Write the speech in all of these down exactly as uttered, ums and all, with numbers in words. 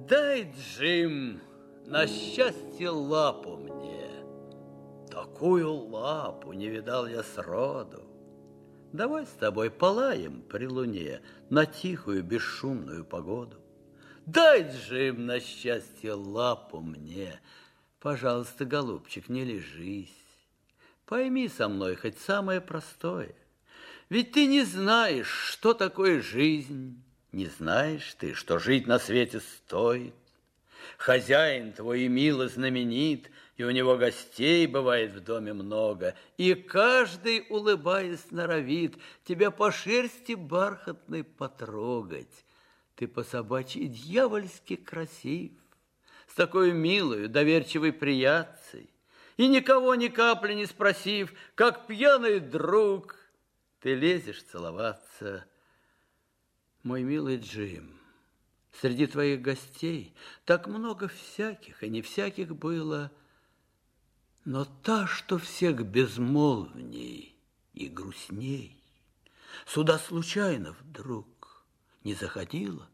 Дай, Джим, на счастье лапу мне. Такую лапу не видал я сроду. Давай с тобой полаем при луне на тихую бесшумную погоду. Дай, Джим, на счастье лапу мне. Пожалуйста, голубчик, не лежись. Пойми со мной хоть самое простое. Ведь ты не знаешь, что такое жизнь. Не знаешь ты, что жить на свете стоит. Хозяин твой мило знаменит, и у него гостей бывает в доме много, и каждый, улыбаясь, норовит тебя по шерсти бархатной потрогать. Ты по собачьи дьявольски красив, с такой милою, доверчивой приятцей, и никого ни капли не спросив, как пьяный друг, ты лезешь целоваться. Мой милый Джим, среди твоих гостей так много всяких и не всяких было, но та, что всех безмолвней и грустней, сюда случайно вдруг не заходила.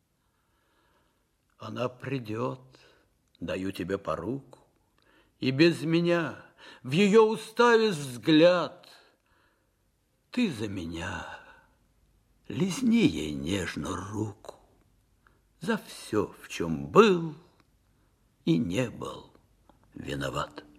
Она придет, даю тебе по руку, и без меня в ее уставишь взгляд. Ты за меня лизни ей нежно руку за все, в чем был и не был виноват.